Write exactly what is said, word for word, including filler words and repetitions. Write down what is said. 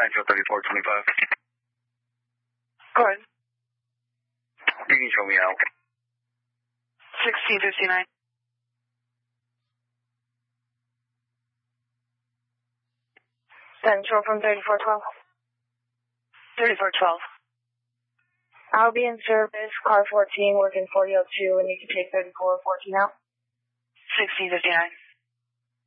nine, show thirty-four twenty-five. Go ahead. You can show me out. sixteen fifty-nine. Central from thirty-four twelve. thirty-four twelve. I'll be in service, car fourteen, working forty oh two, and you can take thirty-four fourteen out. sixteen fifty-nine.